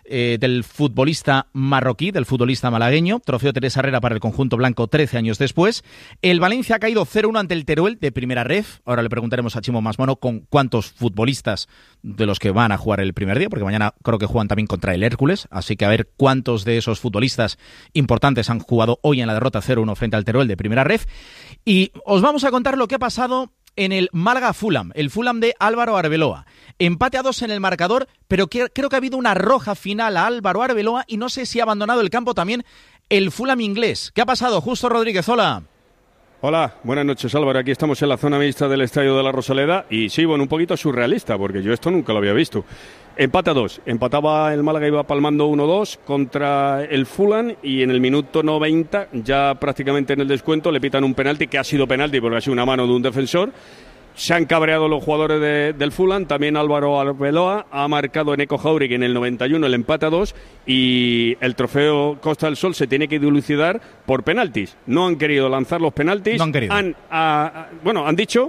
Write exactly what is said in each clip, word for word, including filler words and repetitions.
eh, del futbolista marroquí, del futbolista malagueño. Trofeo Teresa Herrera para el conjunto blanco trece años después. El Valencia ha caído cero uno ante el Teruel de primera ref. Ahora le preguntaremos a Chimo Masmono con cuántos futbolistas de los que van a jugar el primer día, porque mañana creo que juegan también contra el Hércules, así que a ver cuántos de esos futbolistas importantes han jugado hoy en la derrota cero uno frente al Teruel de primera ref. Y os vamos a contar lo que ha pasado en el Málaga-Fulham, el Fulham de Álvaro Arbeloa. Empate a dos en el marcador, pero que, creo que ha habido una roja final a Álvaro Arbeloa y no sé si ha abandonado el campo también el Fulham inglés. ¿Qué ha pasado? Justo Rodríguez, hola. Hola, buenas noches Álvaro, aquí estamos en la zona mixta del Estadio de la Rosaleda y sí, bueno, un poquito surrealista porque yo esto nunca lo había visto. Empate a dos, empataba el Málaga, iba palmando uno dos contra el Fulham y en el minuto noventa, ya prácticamente en el descuento, le pitan un penalti que ha sido penalti porque ha sido una mano de un defensor. Se han cabreado los jugadores de, del Fulham, también Álvaro Arbeloa ha marcado en Eco Jauregui en el noventa y uno el empate a dos y el trofeo Costa del Sol se tiene que dilucidar por penaltis. No han querido lanzar los penaltis, no han querido. Han, a, a, bueno, han dicho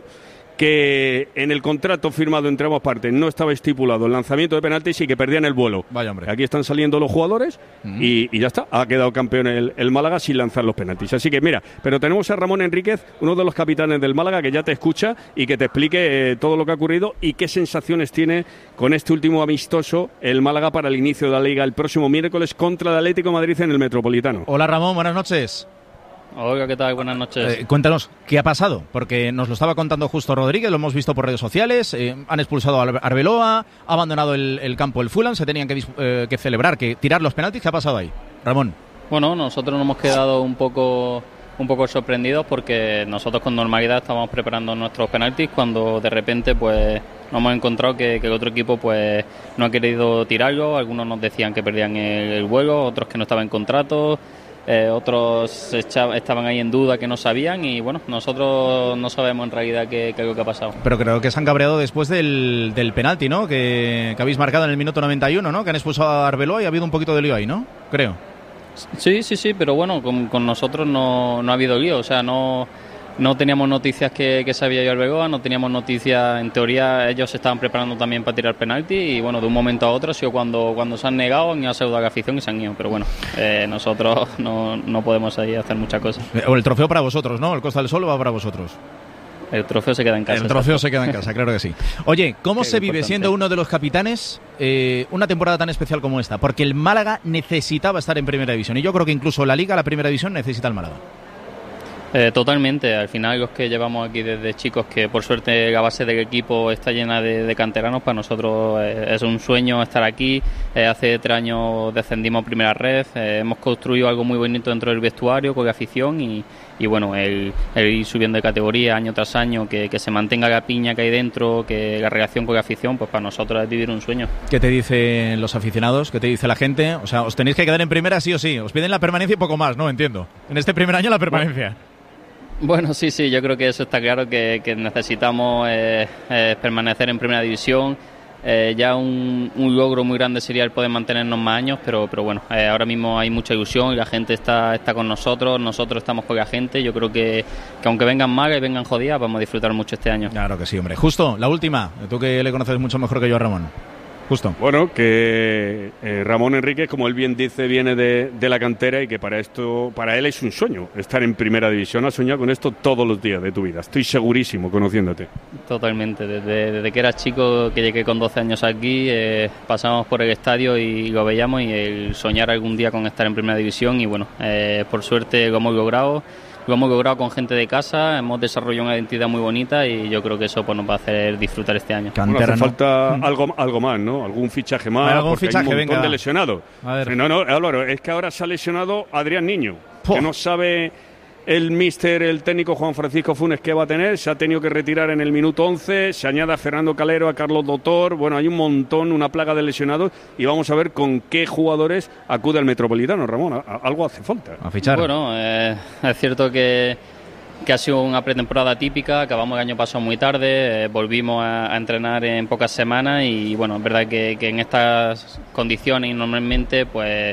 que en el contrato firmado entre ambas partes no estaba estipulado el lanzamiento de penaltis y que perdían el vuelo. Vaya hombre. Aquí están saliendo los jugadores uh-huh. y, y ya está, ha quedado campeón el, el Málaga sin lanzar los penaltis. Así que mira, pero tenemos a Ramón Enríquez, uno de los capitanes del Málaga, que ya te escucha y que te explique eh, todo lo que ha ocurrido y qué sensaciones tiene con este último amistoso el Málaga para el inicio de la Liga el próximo miércoles contra el Atlético de Madrid en el Metropolitano. Hola Ramón, buenas noches. Hola, ¿qué tal? Buenas noches. Eh, cuéntanos, ¿qué ha pasado? Porque nos lo estaba contando justo Rodríguez, lo hemos visto por redes sociales, eh, han expulsado a Arbeloa, ha abandonado el, el campo el Fulham, se tenían que, eh, que celebrar, que tirar los penaltis. ¿Qué ha pasado ahí, Ramón? Bueno, nosotros nos hemos quedado un poco, un poco sorprendidos porque nosotros con normalidad estábamos preparando nuestros penaltis cuando de repente pues nos hemos encontrado que, que el otro equipo pues no ha querido tirarlo, algunos nos decían que perdían el, el vuelo, otros que no estaban en contrato. Eh, otros echaba, estaban ahí en duda que no sabían y bueno, nosotros no sabemos en realidad qué, qué es lo que ha pasado. Pero creo que se han cabreado después del, del penalti, ¿no? Que, que habéis marcado en el minuto noventa y uno, ¿no? Que han expulsado a Arbeloa y ha habido un poquito de lío ahí, ¿no? Creo. Sí, sí, sí, pero bueno, con, con nosotros no, no ha habido lío, o sea, no... No teníamos noticias que, que sabía yo Arbeloa, no teníamos noticias, en teoría ellos se estaban preparando también para tirar penalti y bueno, de un momento a otro ha sido cuando, cuando se han negado, han ido a saludar a la afición y se han ido, pero bueno, eh, nosotros no, no podemos ahí hacer muchas cosas. O el trofeo para vosotros, ¿no? El Costa del Sol va para vosotros. El trofeo se queda en casa. El trofeo se queda en casa, claro que sí. Oye, ¿cómo se vive siendo uno de los capitanes eh, una temporada tan especial como esta? Porque el Málaga necesitaba estar en Primera División y yo creo que incluso la Liga, la Primera División, necesita el Málaga. Eh, totalmente, al final los que llevamos aquí desde chicos, que por suerte la base del equipo está llena de, de canteranos, para nosotros eh, es un sueño estar aquí. Eh, hace tres años descendimos a Primera Red, eh, hemos construido algo muy bonito dentro del vestuario con la afición y, y bueno, el, el ir subiendo de categoría año tras año, que, que se mantenga la piña que hay dentro, que la relación con la afición, pues para nosotros es vivir un sueño. ¿Qué te dicen los aficionados? ¿Qué te dice la gente? O sea, os tenéis que quedar en primera sí o sí, os piden la permanencia y poco más, ¿no? Entiendo. En este primer año la permanencia. Bueno. Bueno, sí, sí, yo creo que eso está claro, que, que necesitamos eh, eh, permanecer en Primera División. Eh, ya un, un logro muy grande sería el poder mantenernos más años, pero, pero bueno, eh, ahora mismo hay mucha ilusión y la gente está, está con nosotros, nosotros estamos con la gente. Yo creo que, que aunque vengan malas y vengan jodidas, vamos a disfrutar mucho este año. Claro que sí, hombre. Justo, la última, tú que le conoces mucho mejor que yo a Ramón. Justo. Bueno, que eh, Ramón Enríquez, como él bien dice, viene de, de la cantera y que para esto, para él es un sueño estar en Primera División. Has soñado con esto todos los días de tu vida. Estoy segurísimo, conociéndote. Totalmente. Desde, desde que era chico, que llegué con doce años aquí, eh, pasamos por el estadio y lo veíamos y el soñar algún día con estar en Primera División y bueno, eh, por suerte lo hemos logrado. Lo hemos logrado con gente de casa, hemos desarrollado una identidad muy bonita y yo creo que eso pues, nos va a hacer disfrutar este año. Bueno, hace falta algo, algo más, ¿no? Algún fichaje más, ¿Algún porque fichaje? hay un montón Venga, de lesionados. No, no, Álvaro, es que ahora se ha lesionado Adrián Niño, ¡Puah! Que no sabe el míster, el técnico Juan Francisco Funes qué va a tener, se ha tenido que retirar en el minuto once, se añade a Fernando Calero, a Carlos Doctor, bueno, hay un montón, una plaga de lesionados y vamos a ver con qué jugadores acude al Metropolitano, Ramón, algo hace falta. A fichar. Bueno, eh, es cierto que que ha sido una pretemporada típica, acabamos el año pasado muy tarde, eh, volvimos a, a entrenar en pocas semanas y bueno, es verdad que, que en estas condiciones normalmente pues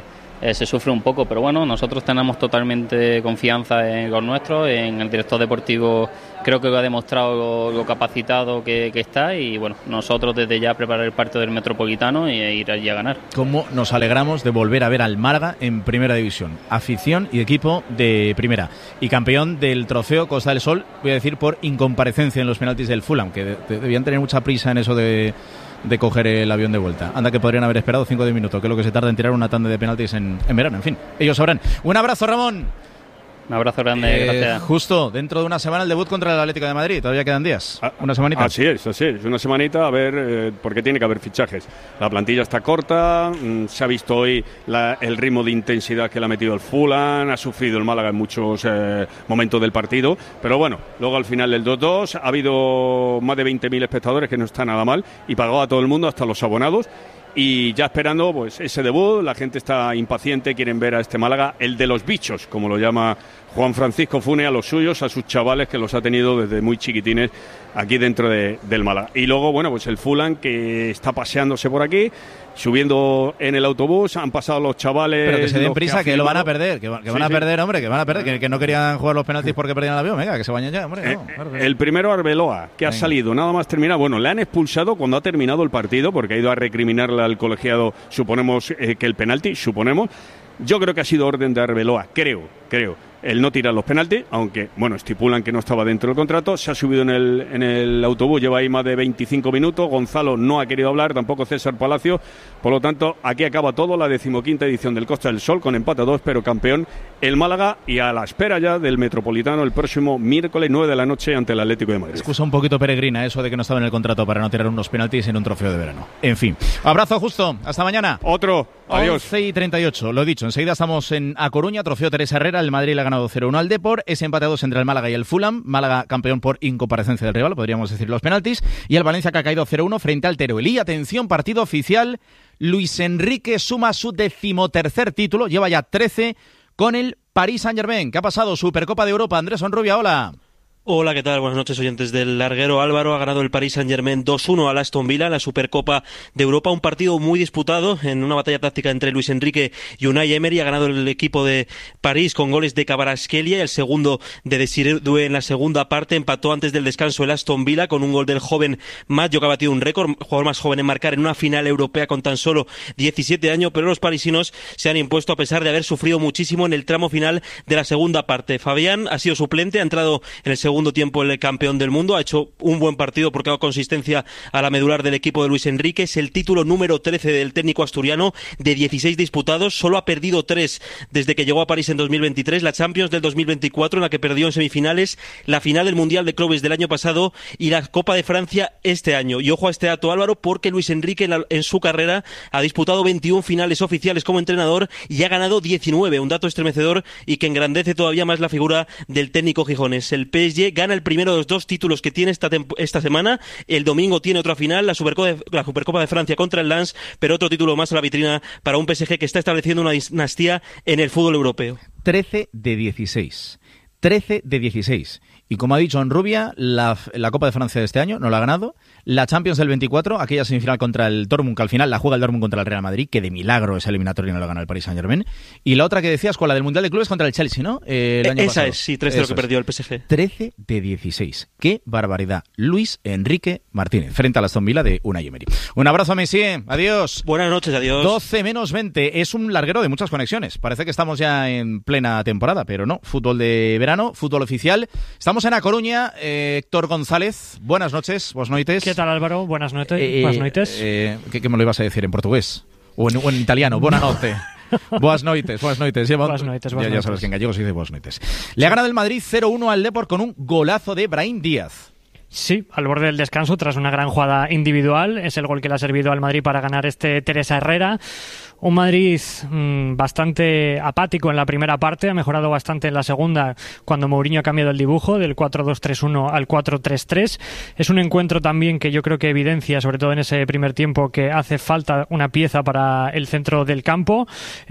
eh, se sufre un poco, pero bueno, nosotros tenemos totalmente confianza en los nuestros, en el director deportivo. Creo que ha demostrado lo, lo capacitado que, que está, y bueno, nosotros desde ya preparar el partido del Metropolitano e ir allí a ganar. ¿Cómo nos alegramos de volver a ver al Málaga en Primera División? Afición y equipo de Primera. Y campeón del trofeo Costa del Sol, voy a decir, por incomparecencia en los penaltis del Fulham, que de, de, debían tener mucha prisa en eso de, de coger el avión de vuelta. Anda, que podrían haber esperado cinco o diez minutos, que es lo que se tarda en tirar una tanda de penaltis en, en verano. En fin, ellos sabrán. Un abrazo, Ramón. Un abrazo grande, eh, gracias. Justo, dentro de una semana el debut contra el Atlético de Madrid. Todavía quedan días. Una semanita. Así es, así es. Una semanita, a ver, eh, porque tiene que haber fichajes. La plantilla está corta, mmm, se ha visto hoy la, el ritmo de intensidad que le ha metido el Fulham, ha sufrido el Málaga en muchos eh, momentos del partido, pero bueno, luego al final del dos dos ha habido más de veinte mil espectadores, que no está nada mal, y pagó a todo el mundo, hasta los abonados. Y ya esperando pues ese debut, la gente está impaciente, quieren ver a este Málaga, el de los bichos, como lo llama Juan Francisco Fune, a los suyos, a sus chavales, que los ha tenido desde muy chiquitines aquí dentro de, del Málaga. Y luego, bueno, pues el Fulham, que está paseándose por aquí, subiendo en el autobús, han pasado los chavales... Pero que se den prisa, que, que lo van a perder, que, que sí, van a sí. perder, hombre, que van a perder, que, que no querían jugar los penaltis porque perdían el avión, venga, que se vayan ya, hombre. Eh, No, claro, el primero Arbeloa, que venga. Ha salido, nada más terminar, bueno, le han expulsado cuando ha terminado el partido, porque ha ido a recriminarle al colegiado, suponemos eh, que el penalti, suponemos. Yo creo que ha sido orden de Arbeloa, creo, creo. El no tirar los penaltis, aunque, bueno, estipulan que no estaba dentro del contrato. Se ha subido en el, en el autobús, lleva ahí más de veinticinco minutos. Gonzalo no ha querido hablar, tampoco César Palacio. Por lo tanto, aquí acaba todo, la decimoquinta edición del Costa del Sol, con empate a dos, pero campeón el Málaga, y a la espera ya del Metropolitano el próximo miércoles nueve de la noche ante el Atlético de Madrid. Excusa un poquito peregrina eso de que no estaba en el contrato para no tirar unos penaltis en un trofeo de verano. En fin, abrazo, Justo, hasta mañana. Otro, adiós. once y treinta y ocho, lo dicho, enseguida estamos en A Coruña, trofeo Teresa Herrera, el Madrid le ha ganado cero uno al Depor, ese empate a dos entre el Málaga y el Fulham, Málaga campeón por incomparecencia del rival, podríamos decir los penaltis, y el Valencia, que ha caído cero uno frente al Teruel. Y atención, partido oficial, Luis Enrique suma su decimotercer título, lleva ya trece con el Paris Saint-Germain. ¿Qué ha pasado? Supercopa de Europa, Andrés Onrubia, hola. Hola, ¿qué tal? Buenas noches, oyentes del larguero. Álvaro, ha ganado el Paris Saint-Germain dos uno al Aston Villa en la Supercopa de Europa, un partido muy disputado en una batalla táctica entre Luis Enrique y Unai Emery. Ha ganado el equipo de París con goles de Kvaratskhelia y el segundo de Desiré Doué en la segunda parte. Empató antes del descanso el Aston Villa con un gol del joven Maggio, que ha batido un récord, jugador más joven en marcar en una final europea con tan solo diecisiete años, pero los parisinos se han impuesto a pesar de haber sufrido muchísimo en el tramo final de la segunda parte. Fabián ha sido suplente, ha entrado en el segundo segundo tiempo el campeón del mundo, ha hecho un buen partido porque ha dado consistencia a la medular del equipo de Luis Enrique. Es el título número trece del técnico asturiano, de dieciséis disputados, solo ha perdido tres desde que llegó a París en dos mil veintitrés, la Champions del dos mil veinticuatro, en la que perdió en semifinales, la final del Mundial de Clubes del año pasado y la Copa de Francia este año. Y ojo a este dato, Álvaro, porque Luis Enrique en, la, en su carrera ha disputado veintiún finales oficiales como entrenador y ha ganado diecinueve, un dato estremecedor y que engrandece todavía más la figura del técnico gijonés. El P S G gana el primero de los dos títulos que tiene esta, esta semana. El domingo tiene otra final, la Supercopa, de, la Supercopa de Francia contra el Lens, pero otro título más a la vitrina para un P S G que está estableciendo una dinastía en el fútbol europeo. trece de dieciséis. trece de dieciséis. Y como ha dicho Onrubia, la, la Copa de Francia de este año no la ha ganado. La Champions del veinticuatro, aquella semifinal contra el Dortmund, que al final la juega el Dortmund contra el Real Madrid, que de milagro esa eliminatoria y no la gana el Paris Saint-Germain. Y la otra que decías, con la del Mundial de Clubes contra el Chelsea, ¿no? Eh, el año Esa pasado. es, sí, tres de lo que perdió el P S G. trece de dieciséis. ¡Qué barbaridad! Luis Enrique Martínez, frente a la Aston Villa de Unai Emery. Un abrazo, Messi. Adiós. Buenas noches, adiós. doce menos veinte. Es un larguero de muchas conexiones. Parece que estamos ya en plena temporada, pero no. Fútbol de verano, fútbol oficial. Estamos en A Coruña. Eh, Héctor González, buenas noches, buenas noites. ¿Qué tal, Álvaro? Buenas noches. Eh, buenas noites. Eh, ¿qué, ¿Qué me lo ibas a decir en portugués? O en, o en italiano, buena noche. Buenas noites, buenas noites. Lleva, buenas noites, buenas ya, ya noites. sabes que en gallego se dice buenas noites. Le ha ganado el Madrid cero uno al Depor con un golazo de Brahim Díaz. Sí, al borde del descanso, tras una gran jugada individual. Es el gol que le ha servido al Madrid para ganar este Teresa Herrera. Un Madrid mmm, bastante apático en la primera parte, ha mejorado bastante en la segunda cuando Mourinho ha cambiado el dibujo del cuatro dos tres uno al cuatro tres tres. Es un encuentro también que yo creo que evidencia, sobre todo en ese primer tiempo, que hace falta una pieza para el centro del campo.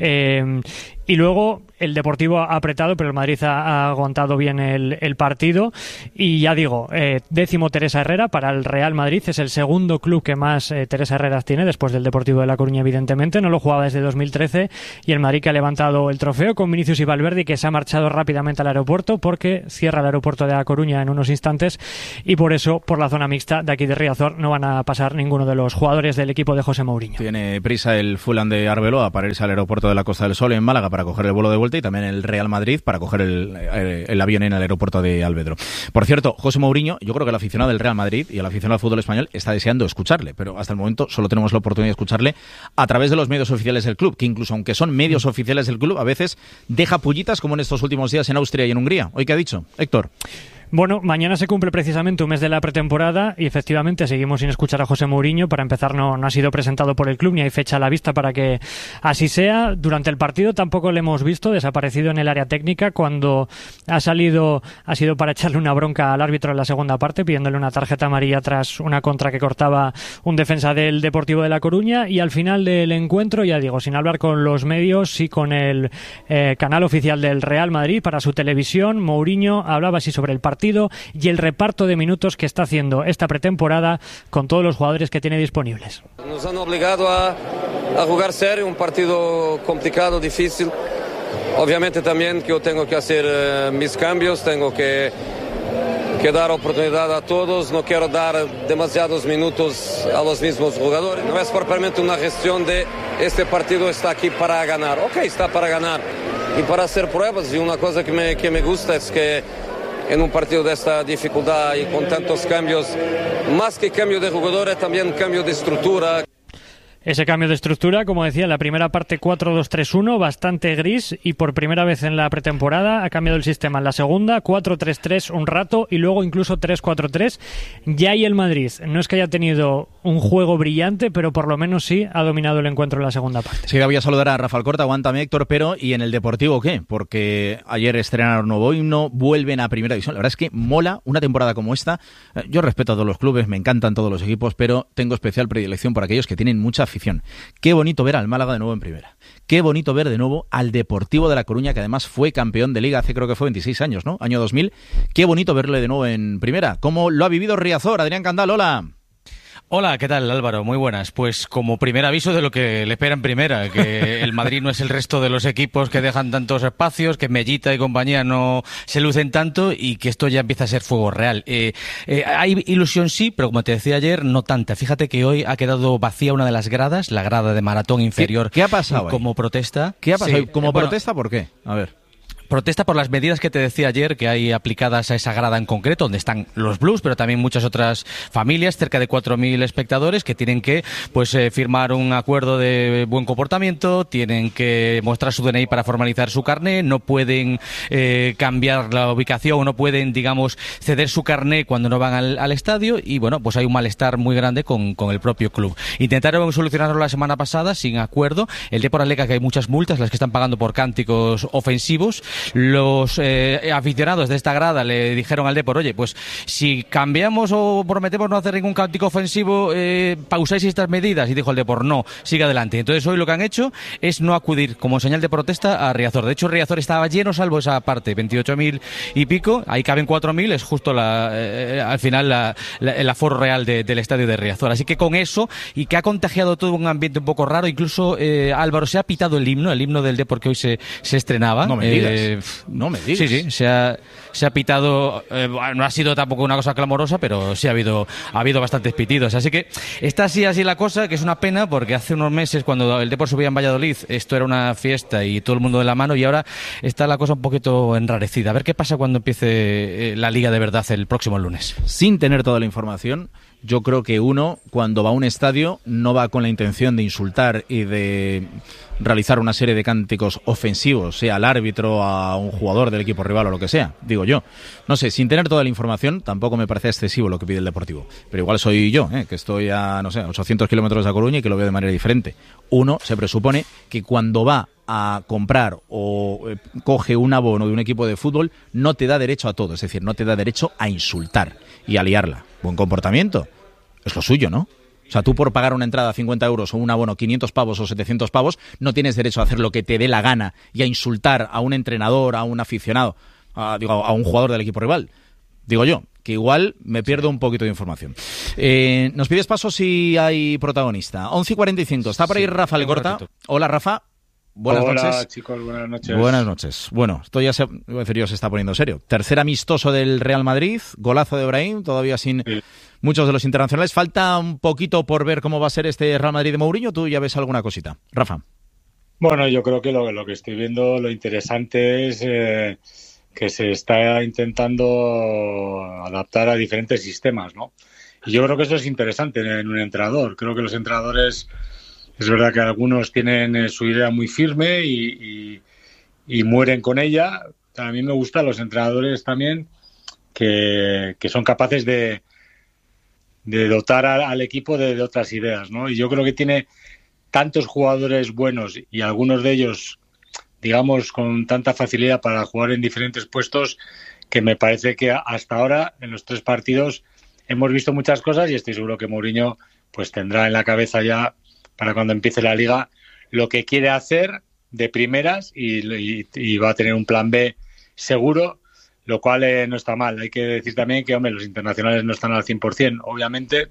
Eh, y luego el Deportivo ha apretado, pero el Madrid ha, ha aguantado bien el, el partido. Y ya digo, eh, décimo Teresa Herrera para el Real Madrid. Es el segundo club que más eh, Teresa Herreras tiene, después del Deportivo de La Coruña, evidentemente. No lo jugaba jugaba desde dos mil trece, y el Madrid que ha levantado el trofeo con Vinicius y Valverde, y que se ha marchado rápidamente al aeropuerto porque cierra el aeropuerto de A Coruña en unos instantes, y por eso por la zona mixta de aquí de Riazor no van a pasar ninguno de los jugadores del equipo de José Mourinho. Tiene prisa el Fulham de Arbeloa para irse al aeropuerto de la Costa del Sol en Málaga para coger el vuelo de vuelta, y también el Real Madrid para coger el, el, el avión en el aeropuerto de Alvedro. Por cierto, José Mourinho, yo creo que el aficionado del Real Madrid y el aficionado al fútbol español está deseando escucharle, pero hasta el momento solo tenemos la oportunidad de escucharle a través de los medios oficiales del club, que incluso aunque son medios oficiales del club, a veces deja pullitas como en estos últimos días en Austria y en Hungría. ¿Hoy qué ha dicho, Héctor? Bueno, mañana se cumple precisamente un mes de la pretemporada y efectivamente seguimos sin escuchar a José Mourinho. Para empezar, no, no ha sido presentado por el club ni hay fecha a la vista para que así sea. Durante el partido tampoco le hemos visto, desaparecido en el área técnica. Cuando ha salido ha sido para echarle una bronca al árbitro en la segunda parte, pidiéndole una tarjeta amarilla tras una contra que cortaba un defensa del Deportivo de La Coruña. Y al final del encuentro, ya digo, sin hablar con los medios y con el eh, canal oficial del Real Madrid para su televisión, Mourinho hablaba así sobre el partido y el reparto de minutos que está haciendo esta pretemporada con todos los jugadores que tiene disponibles. Nos han obligado a, a jugar serio, un partido complicado, difícil. Obviamente también que yo tengo que hacer uh, mis cambios, tengo que, que dar oportunidad a todos, no quiero dar demasiados minutos a los mismos jugadores. No es propiamente una gestión de este partido está aquí para ganar. Ok, está para ganar y para hacer pruebas, y una cosa que me, que me gusta es que en un partido de esta dificultad y con tantos cambios, más que cambio de jugadores, también cambio de estructura. Ese cambio de estructura, como decía, la primera parte cuatro dos tres uno, bastante gris, y por primera vez en la pretemporada ha cambiado el sistema. En la segunda, cuatro tres tres un rato y luego incluso tres cuatro tres. Ya y el Madrid, no es que haya tenido un juego brillante, pero por lo menos sí ha dominado el encuentro en la segunda parte. Sí, voy a saludar a Rafael Corta, aguántame Héctor, pero ¿y en el Deportivo qué? Porque ayer estrenaron nuevo himno, vuelven a Primera División. La verdad es que mola una temporada como esta. Yo respeto a todos los clubes, me encantan todos los equipos, pero tengo especial predilección por aquellos que tienen mucha afición. Qué bonito ver al Málaga de nuevo en primera. Qué bonito ver de nuevo al Deportivo de La Coruña, que además fue campeón de Liga hace creo que fue veintiséis años, ¿no? Año dos mil. Qué bonito verle de nuevo en primera. ¿Cómo lo ha vivido Riazor? Adrián Candal, hola. Hola, ¿qué tal, Álvaro? Muy buenas. Pues como primer aviso de lo que le espera en primera, que el Madrid no es el resto de los equipos que dejan tantos espacios, que Mellita y compañía no se lucen tanto y que esto ya empieza a ser fuego real. Eh, eh, hay ilusión sí, pero como te decía ayer, no tanta. Fíjate que hoy ha quedado vacía una de las gradas, la grada de maratón inferior. ¿Qué, qué ha pasado como ahí? protesta? ¿Qué ha pasado? Sí. ¿Como eh, bueno, protesta por qué? A ver. Protesta por las medidas que te decía ayer que hay aplicadas a esa grada en concreto, donde están los Blues, pero también muchas otras familias, cerca de cuatro mil espectadores que tienen que pues eh, firmar un acuerdo de buen comportamiento, tienen que mostrar su D N I para formalizar su carné, no pueden eh, cambiar la ubicación, no pueden, digamos, ceder su carné cuando no van al, al estadio, y bueno, pues hay un malestar muy grande con, con el propio club. Intentaron solucionarlo la semana pasada sin acuerdo. El Depor alega que hay muchas multas, las que están pagando por cánticos ofensivos. Los eh, aficionados de esta grada le dijeron al Depor, oye, pues si cambiamos o prometemos no hacer ningún cántico ofensivo, eh, pausáis estas medidas. Y dijo el Depor, no, sigue adelante. Entonces hoy lo que han hecho es no acudir como señal de protesta a Riazor. De hecho, Riazor estaba lleno salvo esa parte, veintiocho mil y pico, ahí caben cuatro mil, es justo la, eh, al final la, la, el aforo real de, del estadio de Riazor. Así que con eso, y que ha contagiado todo un ambiente un poco raro, incluso eh, Álvaro, se ha pitado el himno, el himno del Depor que hoy se, se estrenaba. No me digas. Eh, No me digas. Sí, sí, se ha, se ha pitado, eh, no ha sido tampoco una cosa clamorosa, pero sí ha habido, ha habido bastantes pitidos. Así que está así así la cosa, que es una pena, porque hace unos meses cuando el Depor subía en Valladolid, esto era una fiesta y todo el mundo de la mano, y ahora está la cosa un poquito enrarecida. A ver qué pasa cuando empiece la Liga de verdad el próximo lunes. Sin tener toda la información, yo creo que uno, cuando va a un estadio, no va con la intención de insultar y de realizar una serie de cánticos ofensivos, sea al árbitro, a un jugador del equipo rival o lo que sea, digo yo. No sé, sin tener toda la información, tampoco me parece excesivo lo que pide el Deportivo. Pero igual soy yo, ¿eh? que estoy a, no sé, ochocientos kilómetros de A Coruña y que lo veo de manera diferente. Uno se presupone que cuando va a comprar o eh, coge un abono de un equipo de fútbol, no te da derecho a todo, es decir, no te da derecho a insultar y a liarla. Buen comportamiento, es lo suyo, ¿no? O sea, tú por pagar una entrada a cincuenta euros o un abono quinientos pavos o setecientos pavos, no tienes derecho a hacer lo que te dé la gana y a insultar a un entrenador, a un aficionado, a, digo, a un jugador del equipo rival. Digo yo, que igual me pierdo un poquito de información. Eh, ¿Nos pides paso si hay protagonista? once y cuarenta y cinco, está por ahí sí, Rafa Alcorta. Hola, Rafa. Buenas Hola, noches. Hola, chicos, buenas noches. Buenas noches. Bueno, esto ya se, voy a decir yo, se está poniendo serio. Tercer amistoso del Real Madrid, golazo de Brahim, todavía sin sí. muchos de los internacionales. Falta un poquito por ver cómo va a ser este Real Madrid de Mourinho. ¿Tú ya ves alguna cosita? Rafa. Bueno, yo creo que lo, lo que estoy viendo, lo interesante es eh, que se está intentando adaptar a diferentes sistemas, ¿no? Y yo creo que eso es interesante en un entrenador. Creo que los entrenadores... Es verdad que algunos tienen su idea muy firme y, y, y mueren con ella. A mí me gustan los entrenadores también que, que son capaces de, de dotar a, al equipo de, de otras ideas, ¿no? Y yo creo que tiene tantos jugadores buenos y algunos de ellos, digamos, con tanta facilidad para jugar en diferentes puestos, que me parece que hasta ahora, en los tres partidos, hemos visto muchas cosas y estoy seguro que Mourinho pues tendrá en la cabeza ya para cuando empiece la Liga lo que quiere hacer de primeras y, y, y va a tener un plan B seguro, lo cual eh, no está mal. Hay que decir también que, hombre, los internacionales no están al cien por ciento, obviamente,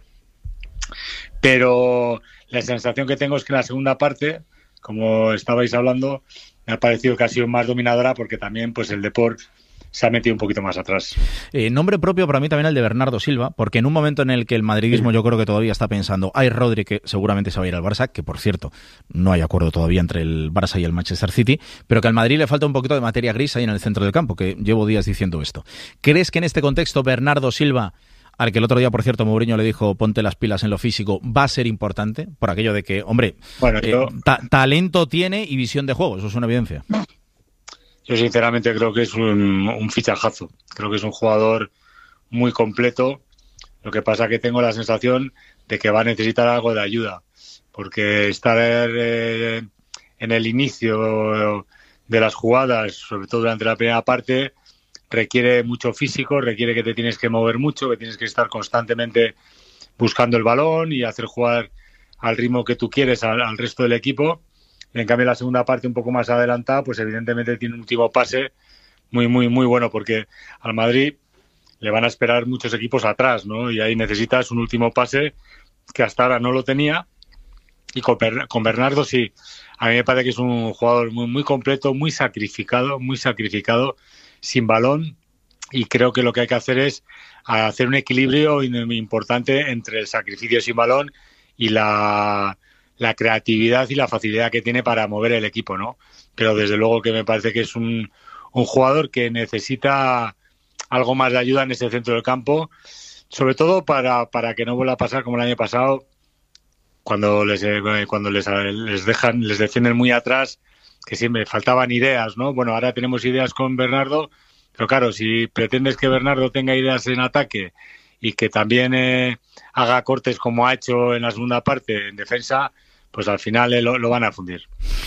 pero la sensación que tengo es que en la segunda parte, como estabais hablando, me ha parecido que ha sido más dominadora porque también pues el Depor se ha metido un poquito más atrás. Eh, nombre propio para mí también el de Bernardo Silva, porque en un momento en el que el madridismo yo creo que todavía está pensando, hay Rodri que seguramente se va a ir al Barça, que por cierto, no hay acuerdo todavía entre el Barça y el Manchester City, pero que al Madrid le falta un poquito de materia gris ahí en el centro del campo, que llevo días diciendo esto. ¿Crees que en este contexto Bernardo Silva, al que el otro día, por cierto, Mourinho le dijo ponte las pilas en lo físico, va a ser importante? Por aquello de que, hombre, bueno, yo... eh, ta- talento tiene y visión de juego, eso es una evidencia. Yo sinceramente creo que es un, un fichajazo. Creo que es un jugador muy completo. Lo que pasa es que tengo la sensación de que va a necesitar algo de ayuda. Porque estar eh, en el inicio de las jugadas, sobre todo durante la primera parte, requiere mucho físico, requiere que te tienes que mover mucho, que tienes que estar constantemente buscando el balón y hacer jugar al ritmo que tú quieres al, al resto del equipo. En cambio, la segunda parte un poco más adelantada, pues evidentemente tiene un último pase muy, muy, muy bueno, porque al Madrid le van a esperar muchos equipos atrás, ¿no? Y ahí necesitas un último pase que hasta ahora no lo tenía. Y con, con Bernardo sí. A mí me parece que es un jugador muy, muy completo, muy sacrificado, muy sacrificado, sin balón. Y creo que lo que hay que hacer es hacer un equilibrio importante entre el sacrificio sin balón y la... la creatividad y la facilidad que tiene para mover el equipo, ¿no? Pero desde luego que me parece que es un, un jugador que necesita algo más de ayuda en ese centro del campo, sobre todo para, para que no vuelva a pasar como el año pasado, cuando les cuando les, les dejan, les defienden muy atrás, que siempre faltaban ideas, ¿no? Bueno, ahora tenemos ideas con Bernardo, pero claro, si pretendes que Bernardo tenga ideas en ataque y que también eh, haga cortes como ha hecho en la segunda parte en defensa, pues al final eh, lo, lo van a fundir.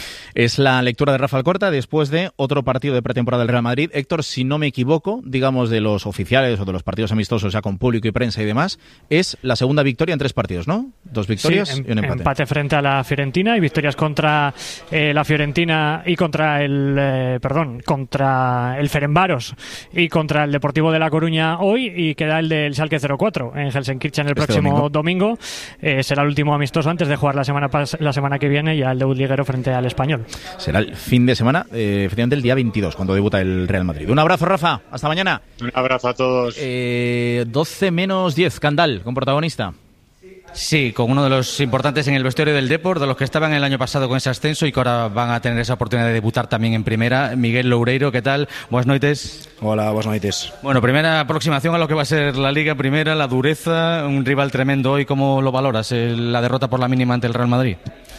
Es la lectura de Rafa Alcorta después de otro partido de pretemporada del Real Madrid. Héctor, si no me equivoco, digamos de los oficiales o de los partidos amistosos ya con público y prensa y demás, es la segunda victoria en tres partidos, ¿no? Dos victorias sí, en, y un empate. Empate frente a la Fiorentina y victorias contra eh, la Fiorentina y contra el eh, perdón, contra el Ferencváros y contra el Deportivo de La Coruña hoy, y queda el del Schalke cero cuatro en Helsenkirchen el este próximo domingo. domingo. Eh, será el último amistoso antes de jugar la semana pas- la semana que viene ya el debut liguero frente al Español. Será el fin de semana, eh, efectivamente el día veintidós, cuando debuta el Real Madrid. Un abrazo, Rafa. Hasta mañana. Un abrazo a todos. Eh, doce menos diez, Candal, con protagonista. Sí, con uno de los importantes en el vestuario del Depor, de los que estaban el año pasado con ese ascenso y que ahora van a tener esa oportunidad de debutar también en primera. Miguel Loureiro, ¿qué tal? Buenas noches. Hola, buenas noches. Bueno, primera aproximación a lo que va a ser la Liga Primera, la dureza, un rival tremendo hoy. ¿Cómo lo valoras, la derrota por la mínima ante el Real Madrid?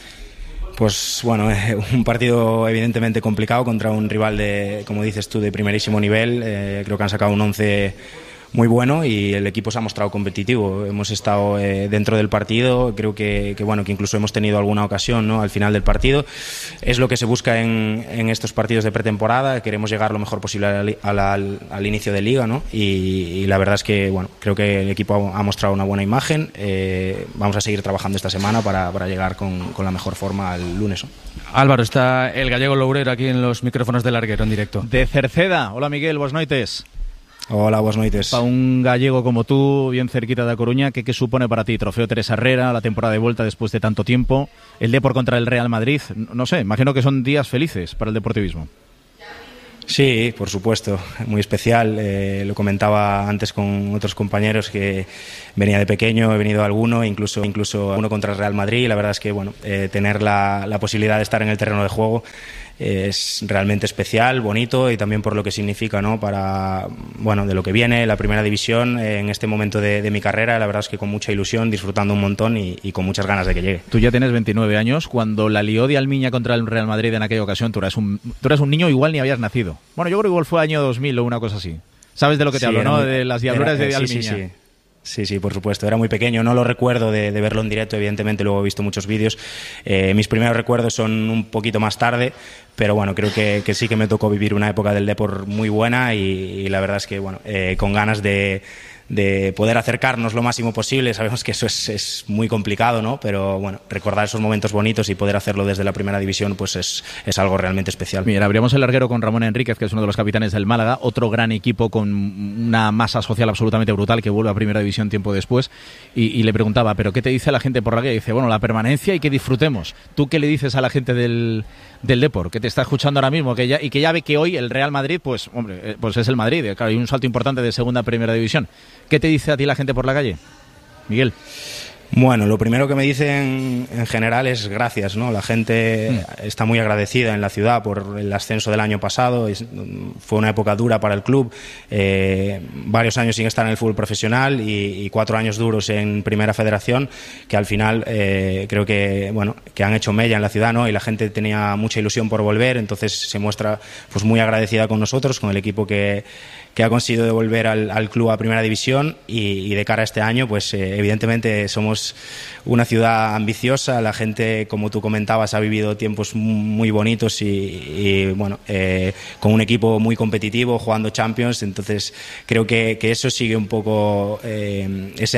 Pues bueno, eh, un partido evidentemente complicado contra un rival de, como dices tú, de primerísimo nivel. Eh, creo que han sacado un once muy bueno y el equipo se ha mostrado competitivo. Hemos estado eh, dentro del partido, creo que, que bueno que incluso hemos tenido alguna ocasión, ¿no?, al final del partido. Es lo que se busca en, en estos partidos de pretemporada. Queremos llegar lo mejor posible a la, a la, al, al inicio de liga, ¿no? Y, y la verdad es que bueno creo que el equipo ha, ha mostrado una buena imagen. Eh, vamos a seguir trabajando esta semana para, para llegar con, con la mejor forma al lunes, ¿no? Álvaro, está el gallego Loureiro aquí en los micrófonos del Larguero en directo. De Cerceda. Hola, Miguel, buenas noches. Hola, buenas noches. Para un gallego como tú, bien cerquita de A Coruña, ¿qué, qué supone para ti? Trofeo Teresa Herrera, la temporada de vuelta después de tanto tiempo, el Depor contra el Real Madrid, no sé, imagino que son días felices para el deportivismo. Sí, por supuesto, muy especial. Eh, lo comentaba antes con otros compañeros que venía de pequeño, he venido a alguno, incluso incluso uno contra el Real Madrid. La verdad es que bueno, eh, tener la, la posibilidad de estar en el terreno de juego es realmente especial, bonito y también por lo que significa, ¿no? Para, bueno, de lo que viene, la primera división eh, en este momento de, de mi carrera, la verdad es que con mucha ilusión, disfrutando un montón y, y con muchas ganas de que llegue. Tú ya tienes veintinueve años, cuando la lió de Almiña contra el Real Madrid en aquella ocasión, tú eras un, tú eras un niño, igual ni habías nacido. Bueno, yo creo que igual fue año dos mil o una cosa así. ¿Sabes de lo que te sí, hablo, no? Muy, de las diabluras era, de Almiña. Sí, sí, sí. Sí, sí, por supuesto. Era muy pequeño, no lo recuerdo de, de verlo en directo, evidentemente, luego he visto muchos vídeos. Eh, mis primeros recuerdos son un poquito más tarde, pero bueno, creo que, que sí que me tocó vivir una época del Depor muy buena y, y la verdad es que, bueno, eh, con ganas de, de poder acercarnos lo máximo posible. Sabemos que eso es, es muy complicado, ¿no? Pero bueno, recordar esos momentos bonitos y poder hacerlo desde la primera división, pues es, es algo realmente especial. Mira, abrimos el larguero con Ramón Enríquez, que es uno de los capitanes del Málaga, otro gran equipo con una masa social absolutamente brutal que vuelve a primera división tiempo después, y, y le preguntaba, ¿pero qué te dice la gente por la calle? Y dice, bueno, la permanencia y que disfrutemos. ¿Tú qué le dices a la gente del, del Depor, que te está escuchando ahora mismo, que ya, y que ya ve que hoy el Real Madrid, pues hombre, pues es el Madrid, claro, hay un salto importante de segunda a primera división? ¿Qué te dice a ti la gente por la calle, Miguel? Bueno, lo primero que me dicen en general es gracias, ¿no? La gente mm. está muy agradecida en la ciudad por el ascenso del año pasado. Fue una época dura para el club, eh, varios años sin estar en el fútbol profesional y, y cuatro años duros en Primera Federación, que al final eh, creo que bueno que han hecho mella en la ciudad, ¿no? Y la gente tenía mucha ilusión por volver, entonces se muestra pues muy agradecida con nosotros, con el equipo que que ha conseguido devolver al, al club a Primera División y, y de cara a este año, pues eh, evidentemente somos una ciudad ambiciosa, la gente, como tú comentabas, ha vivido tiempos muy bonitos y, y bueno, eh, con un equipo muy competitivo, jugando Champions, entonces creo que, que eso sigue un poco, eh, ese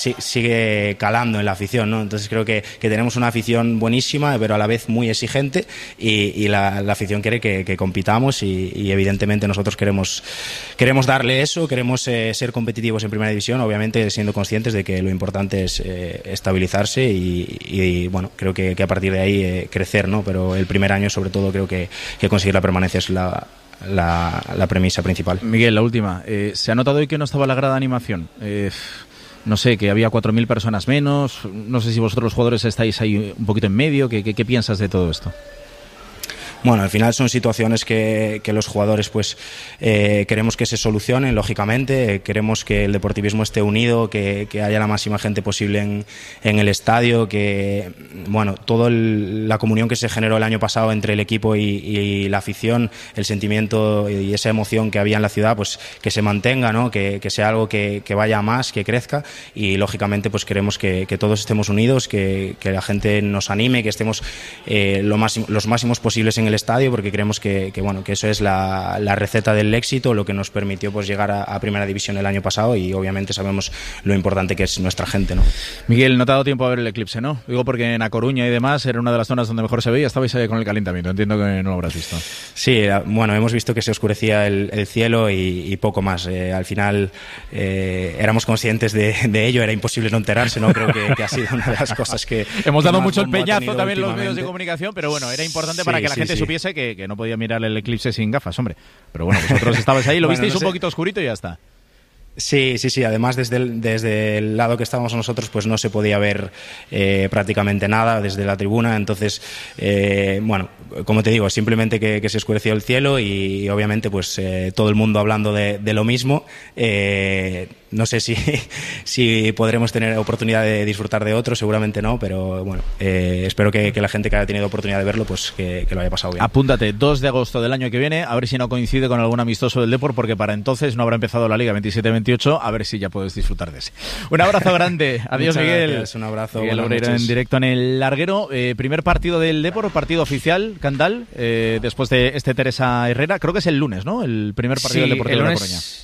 sigue calando en la afición, ¿no? Entonces creo que, que tenemos una afición buenísima, pero a la vez muy exigente y, y la, la afición quiere que, que compitamos y, y evidentemente nosotros queremos Queremos darle eso, queremos eh, ser competitivos en Primera División, obviamente siendo conscientes de que lo importante es eh, estabilizarse y, y bueno, creo que, que a partir de ahí eh, crecer, ¿no? Pero el primer año sobre todo creo que, que conseguir la permanencia es la, la, la premisa principal. Miguel, la última. Eh, ¿Se ha notado hoy que no estaba la grada de animación? Eh, no sé, que había cuatro mil personas menos, no sé si vosotros los jugadores estáis ahí un poquito en medio, ¿qué, qué, qué piensas de todo esto? Bueno, al final son situaciones que, que los jugadores pues eh, queremos que se solucionen, lógicamente, eh, queremos que el deportivismo esté unido, que, que haya la máxima gente posible en, en el estadio, que bueno, toda la comunión que se generó el año pasado entre el equipo y, y la afición, el sentimiento y esa emoción que había en la ciudad, pues que se mantenga, ¿no? que, que sea algo que, que vaya a más, que crezca y lógicamente pues queremos que, que todos estemos unidos, que, que la gente nos anime, que estemos eh, lo máximo, los máximos posibles en el el estadio, porque creemos que, que bueno que eso es la, la receta del éxito, lo que nos permitió pues llegar a, a Primera División el año pasado y obviamente sabemos lo importante que es nuestra gente, ¿no? Miguel, no te ha dado tiempo a ver el eclipse, ¿no? Digo porque en A Coruña y demás era una de las zonas donde mejor se veía, estabais ahí con el calentamiento, entiendo que no lo habrás visto. Sí, bueno, hemos visto que se oscurecía el, el cielo y, y poco más, eh, al final eh, éramos conscientes de, de ello, era imposible no enterarse, ¿no? Creo que, que ha sido una de las cosas que hemos dado que mucho el peñazo también los medios de comunicación, pero bueno, era importante sí, para que la sí, gente sí. supiese que, que no podía mirar el eclipse sin gafas, hombre. Pero bueno, vosotros estabais ahí, lo bueno, visteis no sé. un poquito oscurito y ya está. Sí, sí, sí. Además, desde el, desde el lado que estábamos nosotros, pues no se podía ver eh, prácticamente nada desde la tribuna. Entonces, eh, bueno, como te digo, simplemente que, que se oscureció el cielo y, y obviamente, pues eh, todo el mundo hablando de, de lo mismo. Eh, no sé si, si podremos tener oportunidad de disfrutar de otro, seguramente no, pero bueno, eh, espero que, que la gente que haya tenido oportunidad de verlo, pues que, que lo haya pasado bien. Apúntate, dos de agosto del año que viene, a ver si no coincide con algún amistoso del Depor, porque para entonces no habrá empezado la Liga veintisiete veintiocho, a ver si ya puedes disfrutar de ese. Un abrazo grande, adiós Miguel. Gracias, un abrazo. Miguel Obreiro en directo en el larguero. Eh, primer partido del Depor, partido oficial, Candal, eh, después de este Teresa Herrera, creo que es el lunes, ¿no? El primer partido sí, del Deportivo el de La Coruña.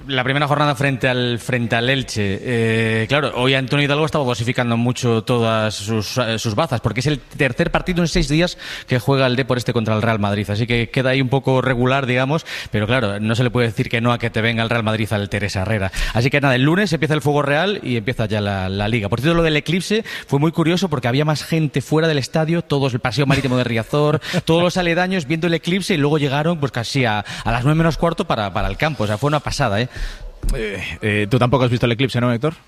la primera jornada frente al frente al Elche. Eh, claro, hoy Antonio Hidalgo estaba dosificando mucho todas sus, sus bazas, porque es el tercer partido en seis días que juega el Depor este contra el Real Madrid. Así que queda ahí un poco regular, digamos, pero claro, no se le puede decir que no a que te venga el Real Madrid al Teresa Herrera. Así que nada, el lunes empieza el fuego real y empieza ya la, la Liga. Por cierto, lo del eclipse fue muy curioso porque había más gente fuera del estadio, todos el Paseo Marítimo de Riazor, todos los aledaños viendo el eclipse, y luego llegaron pues casi a, a las nueve menos cuarto para, para el campo. O sea, fue una pasada, ¿eh? Eh, eh, Tú tampoco has visto el eclipse, ¿no, Héctor?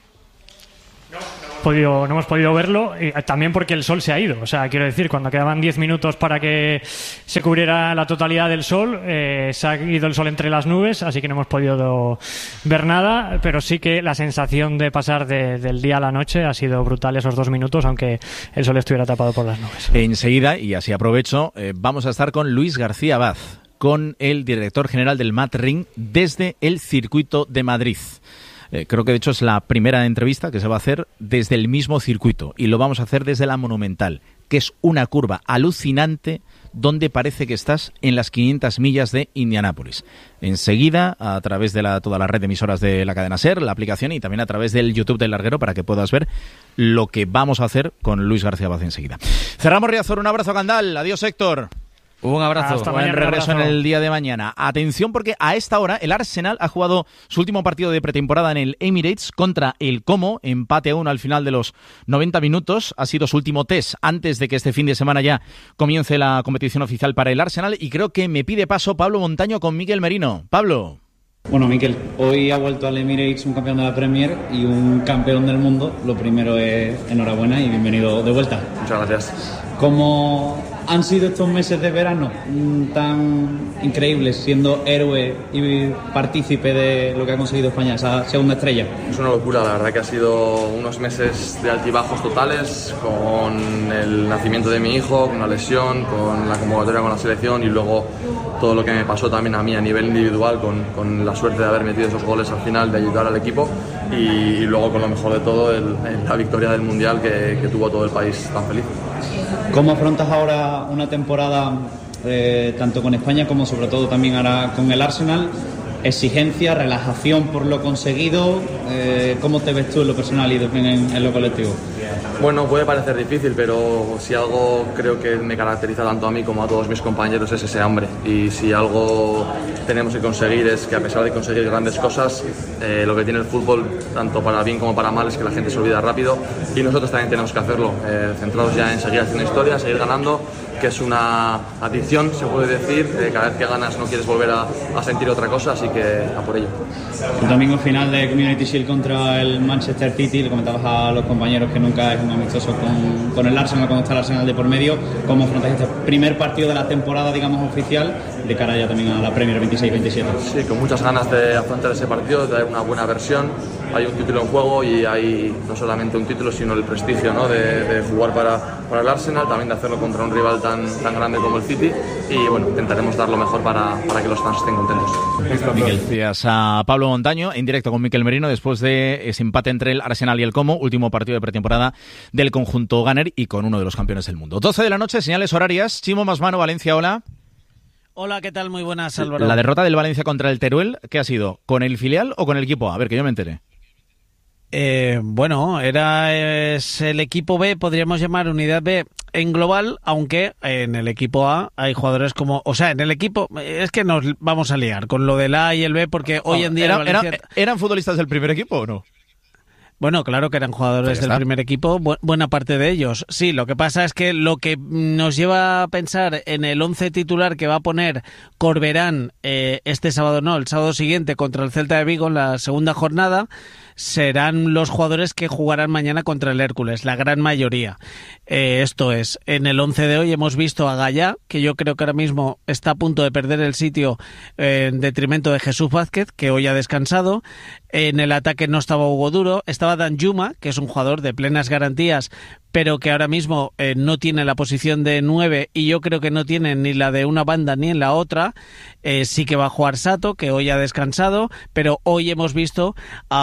Podido, no hemos podido verlo, y también porque el sol se ha ido. O sea, quiero decir, cuando quedaban diez minutos para que se cubriera la totalidad del sol, eh, se ha ido el sol entre las nubes, así que no hemos podido ver nada, pero sí que la sensación de pasar de, del día a la noche ha sido brutal esos dos minutos, aunque el sol estuviera tapado por las nubes. Enseguida, y así aprovecho, eh, vamos a estar con Luis García Abad, con el director general del MatRing desde el circuito de Madrid. Eh, creo que de hecho es la primera entrevista que se va a hacer desde el mismo circuito, y lo vamos a hacer desde la Monumental, que es una curva alucinante donde parece que estás en las quinientas millas de Indianápolis. Enseguida, a través de la, toda la red de emisoras de la cadena SER, la aplicación, y también a través del YouTube del Larguero, para que puedas ver lo que vamos a hacer con Luis García Abad enseguida. Cerramos Riazor, un abrazo, Candal. Adiós, Héctor. Un abrazo. Hasta Buen mañana, regreso abrazo. en el día de mañana. Atención, porque a esta hora el Arsenal ha jugado su último partido de pretemporada en el Emirates contra el Como, empate a uno al final de los noventa minutos. Ha sido su último test antes de que este fin de semana ya comience la competición oficial para el Arsenal, y creo que me pide paso Pablo Montaño con Miquel Merino. Pablo. Bueno, Miquel, hoy ha vuelto al Emirates un campeón de la Premier y un campeón del mundo. Lo primero es enhorabuena y bienvenido de vuelta. Muchas gracias. ¿Cómo han sido estos meses de verano tan increíbles, siendo héroe y partícipe de lo que ha conseguido España, esa segunda estrella? Es una locura, la verdad que ha sido unos meses de altibajos totales, con el nacimiento de mi hijo, con la lesión, con la convocatoria con la selección, y luego todo lo que me pasó también a mí a nivel individual, con, con la suerte de haber metido esos goles al final, de ayudar al equipo, y, y luego con lo mejor de todo, el, el, la victoria del Mundial que, que tuvo todo el país tan feliz. ¿Cómo afrontas ahora una temporada eh, tanto con España como sobre todo también ahora con el Arsenal? Exigencia, relajación por lo conseguido, eh, ¿cómo te ves tú en lo personal y en, en lo colectivo? Bueno, puede parecer difícil, pero si algo creo que me caracteriza tanto a mí como a todos mis compañeros es ese hambre, y si algo tenemos que conseguir es que, a pesar de conseguir grandes cosas, eh, lo que tiene el fútbol, tanto para bien como para mal, es que la gente se olvida rápido, y nosotros también tenemos que hacerlo, eh, centrados ya en seguir haciendo historia, seguir ganando, que es una adicción, se puede decir, eh, cada vez que ganas no quieres volver a, a sentir otra cosa, así que a por ello. El domingo final de Community Shield contra el Manchester City, le comentabas a los compañeros que nunca es un amistoso con, con el Arsenal, cuando está el Arsenal de por medio. ¿Cómo afrontáis este primer partido de la temporada, digamos, oficial, de cara ya también a la Premier veintiséis veintisiete? Sí, con muchas ganas de afrontar ese partido, de dar una buena versión. Hay un título en juego, y hay no solamente un título, sino el prestigio, ¿no?, de, de jugar para, para el Arsenal, también de hacerlo contra un rival tan, tan grande como el City, y bueno, intentaremos dar lo mejor para, para que los fans estén contentos. Gracias a Pablo Montaño, en directo con Miquel Merino, después de ese empate entre el Arsenal y el Como, último partido de pretemporada del conjunto Gunner, y con uno de los campeones del mundo. doce de la noche, señales horarias. Chimo Masmano, Valencia, hola. Hola, ¿qué tal? Muy buenas, Álvaro. La derrota del Valencia contra el Teruel, ¿qué ha sido? ¿Con el filial o con el equipo A? A ver, que yo me enteré. Eh, bueno, era es el equipo B, podríamos llamar unidad B en global, aunque en el equipo A hay jugadores como, o sea, en el equipo, es que nos vamos a liar con lo del A y el B, porque hoy en día ¿Era, Valencia... era, ¿Eran futbolistas del primer equipo o no? Bueno, claro que eran jugadores pues del primer equipo, bu- buena parte de ellos. Sí, lo que pasa es que lo que nos lleva a pensar en el once titular que va a poner Corberán eh, este sábado, no, el sábado siguiente contra el Celta de Vigo en la segunda jornada, serán los jugadores que jugarán mañana contra el Hércules, la gran mayoría. Eh, esto es, en el once de hoy hemos visto a Gallá, que yo creo que ahora mismo está a punto de perder el sitio eh, en detrimento de Jesús Vázquez, que hoy ha descansado. En el ataque no estaba Hugo Duro, estaba Danjuma, que es un jugador de plenas garantías, pero que ahora mismo eh, no tiene la posición de nueve, y yo creo que no tiene ni la de una banda ni en la otra. Eh, sí que va a jugar Sato, que hoy ha descansado, pero hoy hemos visto a otro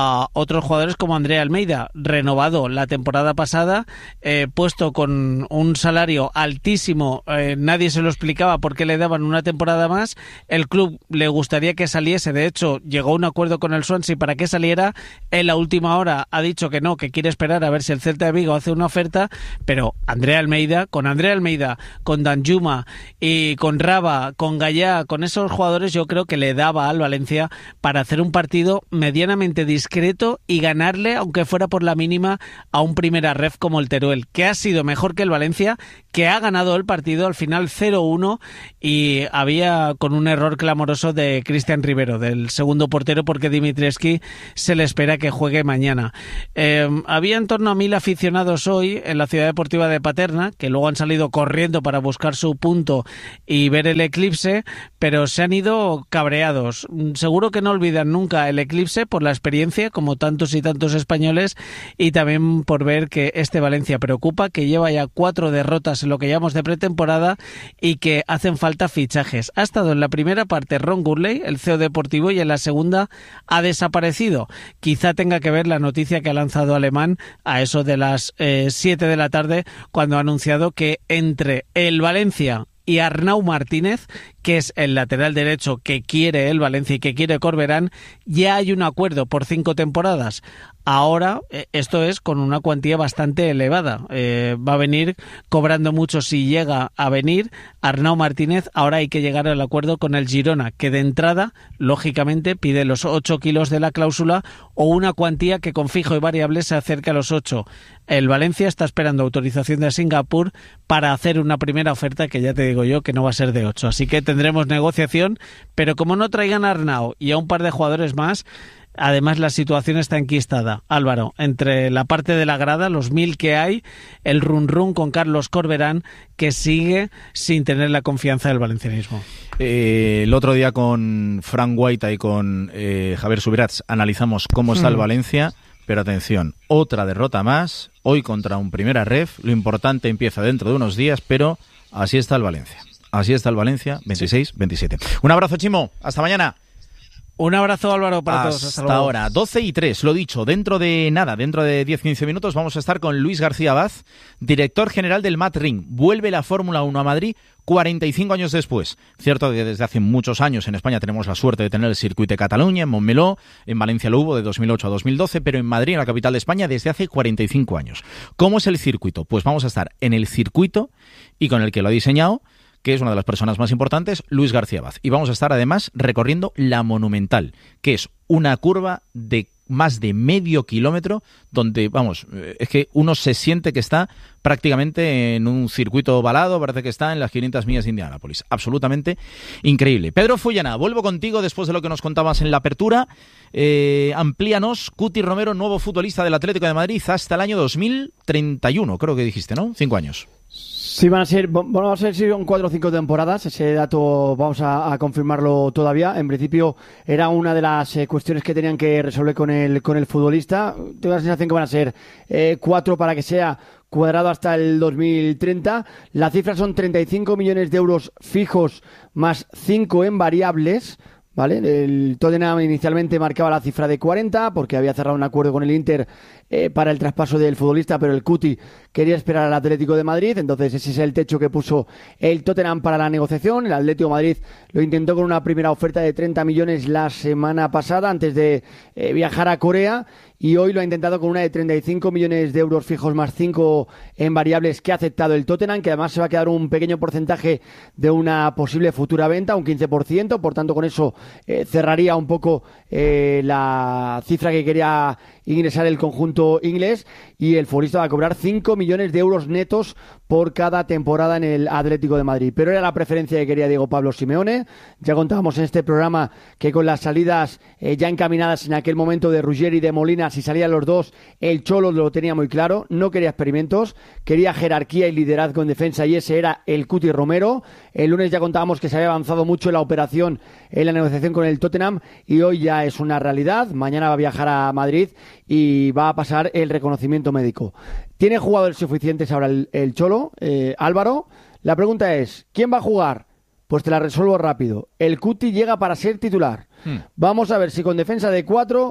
otros jugadores como Andrea Almeida, renovado la temporada pasada, eh, puesto con un salario altísimo, eh, nadie se lo explicaba por qué le daban una temporada más, el club le gustaría que saliese, de hecho llegó a un acuerdo con el Swansea para que saliera, en la última hora ha dicho que no, que quiere esperar a ver si el Celta de Vigo hace una oferta, pero Andrea Almeida, con Andrea Almeida, con Danjuma y con Raba, con Gallá, con esos jugadores yo creo que le daba al Valencia para hacer un partido medianamente discreto y ganarle, aunque fuera por la mínima, a un primera ref como el Teruel, que ha sido mejor que el Valencia, que ha ganado el partido al final cero uno y había con un error clamoroso de Cristian Rivero, del segundo portero, porque Dimitrievski se le espera que juegue mañana. Eh, había en torno a mil aficionados hoy en la Ciudad Deportiva de Paterna, que luego han salido corriendo para buscar su punto y ver el eclipse, pero se han ido cabreados. Seguro que no olvidan nunca el eclipse por la experiencia, como tantos y tantos españoles, y también por ver que este Valencia preocupa, que lleva ya cuatro derrotas en lo que llamamos de pretemporada y que hacen falta fichajes. Ha estado en la primera parte Ron Gurley, el C E O deportivo, y en la segunda ha desaparecido. Quizá tenga que ver la noticia que ha lanzado Alemán a eso de las eh, siete de la tarde, cuando ha anunciado que entre el Valencia y Arnau Martínez, que es el lateral derecho que quiere el Valencia y que quiere Corberán, ya hay un acuerdo por cinco temporadas. Ahora, esto es con una cuantía bastante elevada. Eh, va a venir cobrando mucho si llega a venir Arnau Martínez. Ahora hay que llegar al acuerdo con el Girona, que de entrada, lógicamente, pide los ocho kilos de la cláusula o una cuantía que con fijo y variable se acerca a los ocho. El Valencia está esperando autorización de Singapur para hacer una primera oferta que ya te digo yo que no va a ser de ocho. Así que tendremos negociación, pero como no traigan a Arnau y a un par de jugadores más, además la situación está enquistada, Álvaro, entre la parte de la grada, los mil que hay, el run run con Carlos Corberán, que sigue sin tener la confianza del valencianismo. Eh, el otro día con Frank Guaita y con eh, Javier Subirats analizamos cómo está el Valencia, pero atención, otra derrota más, hoy contra un primera ref, lo importante empieza dentro de unos días, pero así está el Valencia, así está el Valencia, veintiséis veintisiete. Un abrazo, Chimo, hasta mañana. Un abrazo, Álvaro, para Hasta todos. Hasta luego. Ahora, doce y tres, lo dicho, dentro de nada, dentro de diez a quince minutos vamos a estar con Luis García Abad, director general del MATRIN. Vuelve la Fórmula uno a Madrid cuarenta y cinco años después. Cierto que desde hace muchos años en España tenemos la suerte de tener el circuito de Cataluña, en Montmeló, en Valencia lo hubo de dos mil ocho a dos mil doce, pero en Madrid, en la capital de España, desde hace cuarenta y cinco años. ¿Cómo es el circuito? Pues vamos a estar en el circuito y con el que lo ha diseñado, que es una de las personas más importantes, Luis García Abad. Y vamos a estar además recorriendo la Monumental, que es una curva de más de medio kilómetro donde, vamos, es que uno se siente que está prácticamente en un circuito ovalado, parece que está en las quinientas millas de Indianápolis. Absolutamente increíble. Pedro Fullana, vuelvo contigo después de lo que nos contabas en la apertura. Eh, amplíanos, Cuti Romero, nuevo futbolista del Atlético de Madrid hasta el año dos mil treinta y uno, creo que dijiste, ¿no? Cinco años. Sí, van a ser, bueno, a ser si son cuatro o cinco temporadas. Ese dato vamos a, a confirmarlo todavía. En principio era una de las eh, cuestiones que tenían que resolver con el con el futbolista. Tengo la sensación que van a ser eh, cuatro para que sea cuadrado hasta el dos mil treinta. La cifra son treinta y cinco millones de euros fijos más cinco en variables. ¿Vale? El Tottenham inicialmente marcaba la cifra de cuarenta porque había cerrado un acuerdo con el Inter eh, para el traspaso del futbolista, pero el Cuti quería esperar al Atlético de Madrid, entonces ese es el techo que puso el Tottenham para la negociación. El Atlético de Madrid lo intentó con una primera oferta de treinta millones la semana pasada antes de eh, viajar a Corea, y hoy lo ha intentado con una de treinta y cinco millones de euros fijos más cinco en variables que ha aceptado el Tottenham, que además se va a quedar un pequeño porcentaje de una posible futura venta, un quince por ciento, por tanto con eso eh, cerraría un poco eh, la cifra que quería ingresar el conjunto inglés, y el futbolista va a cobrar cinco millones de euros netos por cada temporada en el Atlético de Madrid. Pero era la preferencia que quería Diego Pablo Simeone. Ya contábamos en este programa que con las salidas eh, ya encaminadas en aquel momento de Ruggeri y de Molina, si salían los dos, el Cholo lo tenía muy claro, no quería experimentos, quería jerarquía y liderazgo en defensa, y ese era el Cuti Romero. El lunes ya contábamos que se había avanzado mucho en la operación, en la negociación con el Tottenham, y hoy ya es una realidad. Mañana va a viajar a Madrid y va a pasar el reconocimiento médico. ¿Tiene jugadores suficientes ahora el, el Cholo, eh, Álvaro? La pregunta es, ¿quién va a jugar? Pues te la resuelvo rápido. El Cuti llega para ser titular. Hmm. Vamos a ver si con defensa de cuatro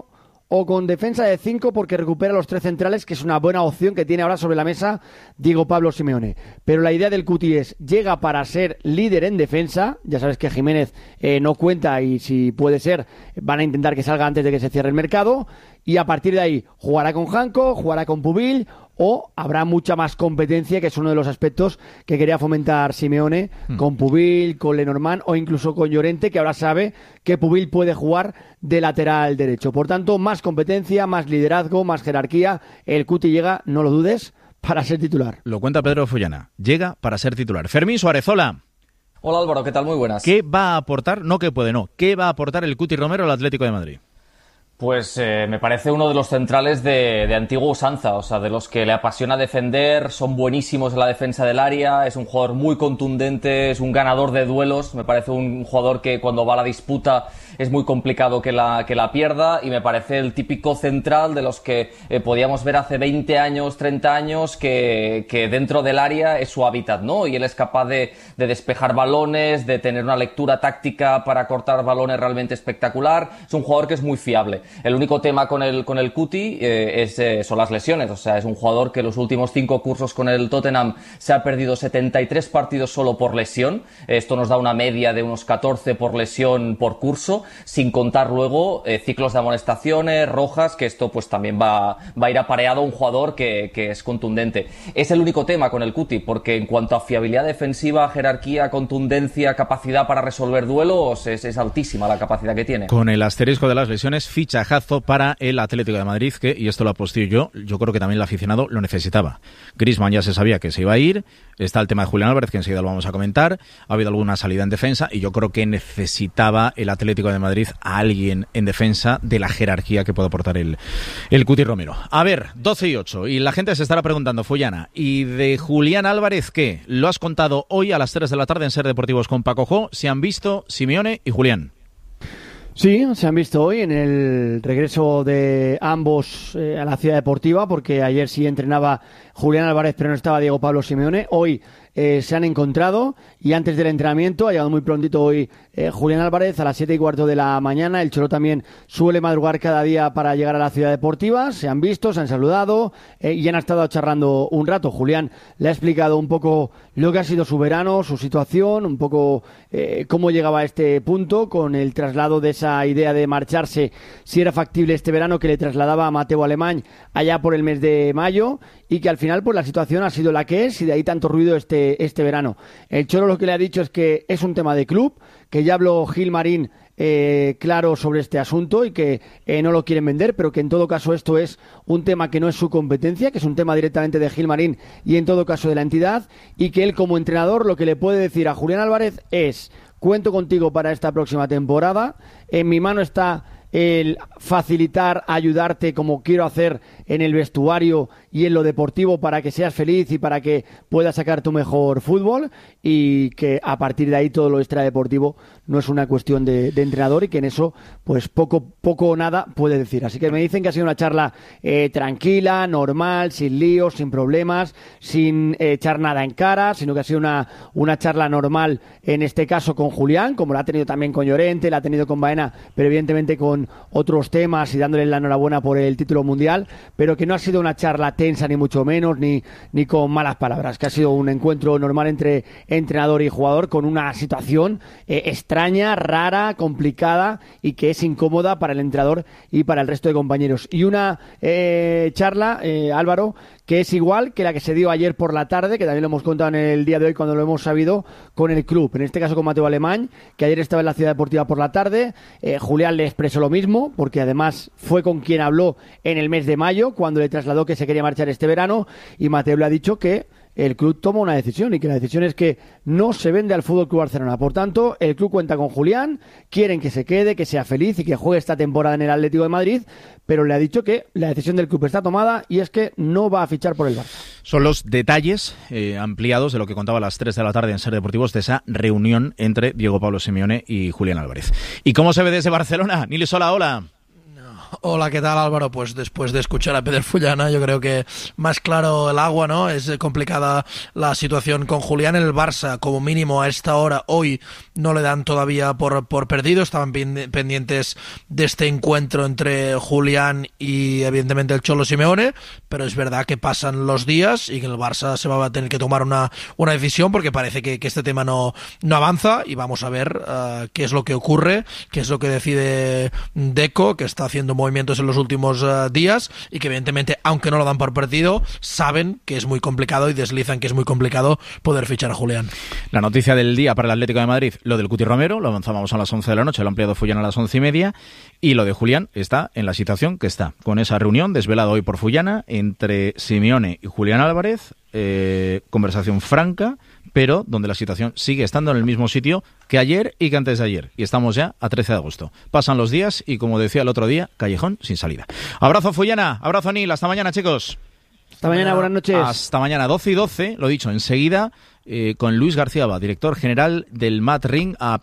o con defensa de cinco porque recupera los tres centrales, que es una buena opción que tiene ahora sobre la mesa Diego Pablo Simeone. Pero la idea del Cuti es, llega para ser líder en defensa, ya sabes que Jiménez eh, no cuenta y si puede ser van a intentar que salga antes de que se cierre el mercado, y a partir de ahí jugará con Janko, jugará con Pubil, o habrá mucha más competencia, que es uno de los aspectos que quería fomentar Simeone, mm. con Pubil, con Lenormand o incluso con Llorente, que ahora sabe que Pubil puede jugar de lateral derecho. Por tanto, más competencia, más liderazgo, más jerarquía. El Cuti llega, no lo dudes, para ser titular. Lo cuenta Pedro Follana, llega para ser titular. Fermín Suárez, hola. Hola Álvaro, ¿qué tal? Muy buenas. ¿Qué va a aportar? No que puede, no. ¿Qué va a aportar el Cuti Romero al Atlético de Madrid? Pues eh, me parece uno de los centrales de, de antigua usanza, o sea, de los que le apasiona defender, son buenísimos en la defensa del área, es un jugador muy contundente, es un ganador de duelos, me parece un jugador que cuando va a la disputa es muy complicado que la, que la pierda, y me parece el típico central de los que eh, podíamos ver hace veinte años, treinta años, que, que dentro del área es su hábitat, ¿no? Y él es capaz de, de despejar balones, de tener una lectura táctica para cortar balones realmente espectacular, es un jugador que es muy fiable. El único tema con el, con el Cuti eh, es, eh, son las lesiones, o sea, es un jugador que los últimos cinco cursos con el Tottenham se ha perdido setenta y tres partidos solo por lesión, esto nos da una media de unos catorce por lesión por curso, sin contar luego eh, ciclos de amonestaciones, rojas, que esto pues también va, va a ir apareado a un jugador que, que es contundente. Es el único tema con el Cuti, porque en cuanto a fiabilidad defensiva, jerarquía, contundencia, capacidad para resolver duelos, es, es altísima la capacidad que tiene. Con el asterisco de las lesiones, fichajazo para el Atlético de Madrid, que, y esto lo apostillo yo, yo creo que también el aficionado lo necesitaba. Griezmann ya se sabía que se iba a ir, está el tema de Julián Álvarez, que enseguida lo vamos a comentar, ha habido alguna salida en defensa, y yo creo que necesitaba el Atlético de Madrid a alguien en defensa de la jerarquía que puede aportar el, el Cuti Romero. A ver, doce y ocho, y la gente se estará preguntando, Follana, ¿y de Julián Álvarez qué? Lo has contado hoy a las tres de la tarde en Ser Deportivos con Paco Jo, se han visto Simeone y Julián. Sí, se han visto hoy en el regreso de ambos eh, a la Ciudad Deportiva, porque ayer sí entrenaba Julián Álvarez, pero no estaba Diego Pablo Simeone. Hoy eh, se han encontrado, y antes del entrenamiento ha llegado muy prontito hoy eh, Julián Álvarez a las siete y cuarto de la mañana. El Cholo también suele madrugar cada día para llegar a la Ciudad Deportiva. Se han visto, se han saludado eh, y han estado charlando un rato. Julián le ha explicado un poco lo que ha sido su verano, su situación, un poco eh, cómo llegaba a este punto con el traslado de esa idea de marcharse, si era factible este verano, que le trasladaba a Mateu Alemany allá por el mes de mayo, y que al final pues la situación ha sido la que es, y de ahí tanto ruido este, este verano. El Cholo lo que le ha dicho es que es un tema de club, que ya habló Gil Marín eh, claro sobre este asunto, y que eh, no lo quieren vender, pero que en todo caso esto es un tema que no es su competencia, que es un tema directamente de Gil Marín y en todo caso de la entidad, y que él como entrenador lo que le puede decir a Julián Álvarez es: cuento contigo para esta próxima temporada, en mi mano está el facilitar, ayudarte como quiero hacer en el vestuario y en lo deportivo para que seas feliz y para que puedas sacar tu mejor fútbol, y que a partir de ahí todo lo extradeportivo no es una cuestión de, de entrenador, y que en eso pues poco poco o nada puede decir. Así que me dicen que ha sido una charla eh, tranquila, normal, sin líos, sin problemas, sin eh, echar nada en cara, sino que ha sido una, una charla normal, en este caso con Julián, como la ha tenido también con Llorente, la ha tenido con Baena, pero evidentemente con otros temas, y dándole la enhorabuena por el título mundial, pero que no ha sido una charla tensa ni mucho menos, ni, ni con malas palabras, que ha sido un encuentro normal entre entrenador y jugador, con una situación eh, extraña, rara, complicada, y que es incómoda para el entrenador y para el resto de compañeros. Y una eh, charla, eh, Álvaro, que es igual que la que se dio ayer por la tarde, que también lo hemos contado en el día de hoy cuando lo hemos sabido, con el club, en este caso con Mateu Alemany, que ayer estaba en la Ciudad Deportiva por la tarde. eh, Julián le expresó lo mismo, porque además fue con quien habló en el mes de mayo, cuando le trasladó que se quería marchar este verano, y Mateu le ha dicho que el club toma una decisión, y que la decisión es que no se vende al F C Barcelona. Por tanto, el club cuenta con Julián, quieren que se quede, que sea feliz y que juegue esta temporada en el Atlético de Madrid, pero le ha dicho que la decisión del club está tomada, y es que no va a fichar por el Barça. Son los detalles eh, ampliados de lo que contaba a las tres de la tarde en Ser Deportivos, de esa reunión entre Diego Pablo Simeone y Julián Álvarez. ¿Y cómo se ve desde Barcelona? Nili Sola, hola. Hola, ¿qué tal, Álvaro? Pues después de escuchar a Peder Fullana, yo creo que más claro el agua, ¿no? Es complicada la situación con Julián. El Barça, como mínimo a esta hora, hoy no le dan todavía por, por perdido. Estaban pendientes de este encuentro entre Julián y, evidentemente, el Cholo Simeone, pero es verdad que pasan los días y que el Barça se va a tener que tomar una, una decisión porque parece que, que este tema no, no avanza y vamos a ver uh, qué es lo que ocurre, qué es lo que decide Deco, que está haciendo movimientos en los últimos uh, días y que evidentemente, aunque no lo dan por partido, saben que es muy complicado y deslizan que es muy complicado poder fichar a Julián. La noticia del día para el Atlético de Madrid, lo del Cuti Romero, lo avanzábamos a las once de la noche, lo ha ampliado Fullana a las once y media, y lo de Julián está en la situación que está, con esa reunión desvelada hoy por Fullana entre Simeone y Julián Álvarez, eh, conversación franca, pero donde la situación sigue estando en el mismo sitio que ayer y que antes de ayer. Y estamos ya a trece de agosto. Pasan los días y, como decía el otro día, callejón sin salida. Abrazo, Fullana. Abrazo, Anil. Hasta mañana, chicos. Hasta mañana, buenas noches. Hasta mañana, doce y doce. Lo dicho, enseguida, eh, con Luis García, director general del Mat Ring, a